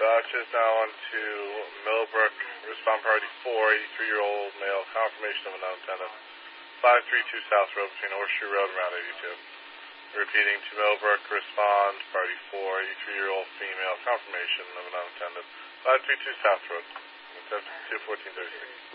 Dodge is now on to Millbrook, respond priority 4, 83-year-old male, confirmation of an unattended. 532 South Road between Horseshoe Road and Route 82. Repeating to Millbrook, respond priority 4, 83-year-old female, confirmation of an unattended. 532 South Road, 21436.